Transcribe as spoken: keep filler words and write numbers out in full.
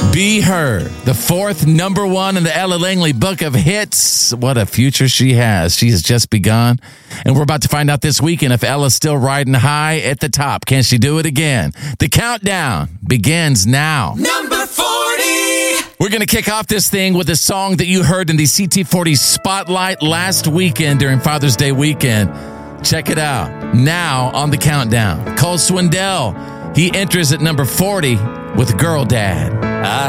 Be Her, the fourth number one in the Ella Langley Book of Hits. What a future she has. She has just begun. And we're about to find out this weekend if Ella's still riding high at the top. Can she do it again? The countdown begins now. Number forty. We're going to kick off this thing with a song that you heard in the C T forty Spotlight last weekend during Father's Day weekend. Check it out. Now on the countdown. Cole Swindell. He enters at number forty with Girl Dad. I